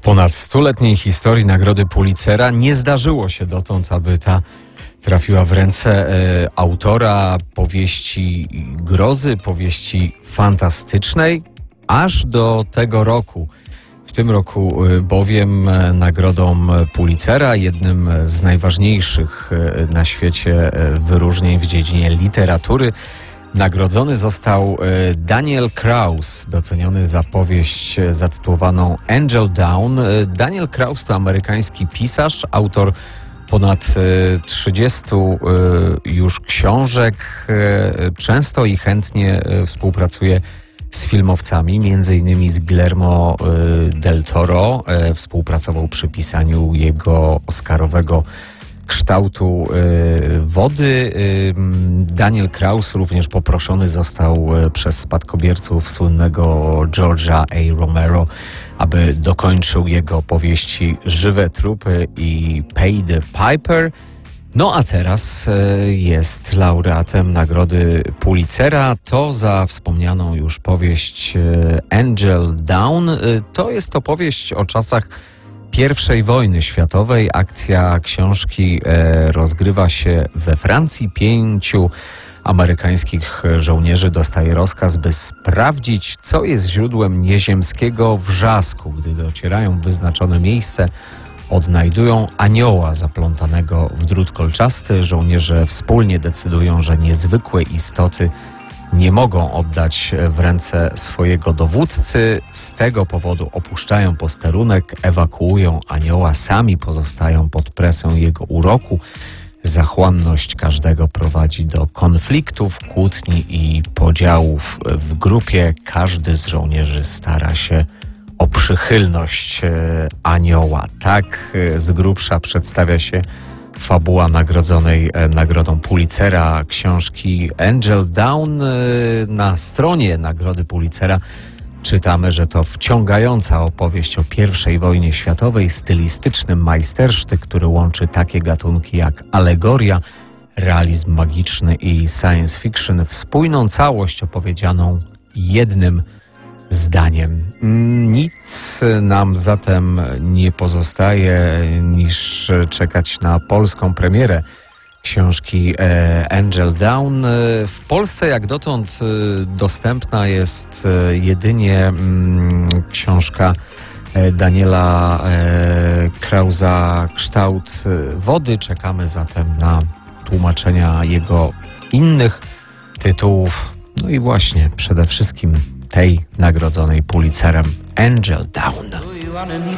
ponad stuletniej historii Nagrody Pulitzera nie zdarzyło się dotąd, aby ta trafiła w ręce autora powieści grozy, powieści fantastycznej, aż do tego roku. W tym roku bowiem Nagrodą Pulitzera, jednym z najważniejszych na świecie wyróżnień w dziedzinie literatury, nagrodzony został Daniel Kraus, doceniony za powieść zatytułowaną Angel Down. Daniel Kraus to amerykański pisarz, autor ponad 30 już książek. Często i chętnie współpracuje z filmowcami, między innymi z Guillermo del Toro. Współpracował przy pisaniu jego oscarowego Kształtu wody. Daniel Kraus również poproszony został przez spadkobierców słynnego George'a A. Romero, aby dokończył jego powieści Żywe trupy i Pay the Piper. No a teraz jest laureatem Nagrody Pulitzera. To za wspomnianą już powieść Angel Down. To jest opowieść o czasach I wojny światowej. Akcja książki rozgrywa się we Francji. 5 amerykańskich żołnierzy dostaje rozkaz, by sprawdzić, co jest źródłem nieziemskiego wrzasku. Gdy docierają w wyznaczone miejsce, odnajdują anioła zaplątanego w drut kolczasty. Żołnierze wspólnie decydują, że niezwykłe istoty nie mogą oddać w ręce swojego dowódcy. Z tego powodu opuszczają posterunek, ewakuują anioła, sami pozostają pod presją jego uroku. Zachłanność każdego prowadzi do konfliktów, kłótni i podziałów w grupie. Każdy z żołnierzy stara się o przychylność anioła. Tak z grubsza przedstawia się fabuła nagrodzonej Nagrodą Pulitzera książki Angel Down. Na stronie Nagrody Pulitzera czytamy, że to wciągająca opowieść o I wojnie światowej, stylistyczny majstersztyk, który łączy takie gatunki jak alegoria, realizm magiczny i science fiction w spójną całość opowiedzianą jednym zdaniem. Nic nam zatem nie pozostaje niż czekać na polską premierę książki Angel Down. W Polsce jak dotąd dostępna jest jedynie książka Daniela Krausa Kształt wody. Czekamy zatem na tłumaczenia jego innych tytułów. No i właśnie przede wszystkim tej nagrodzonej Pulitzerem Angel Down.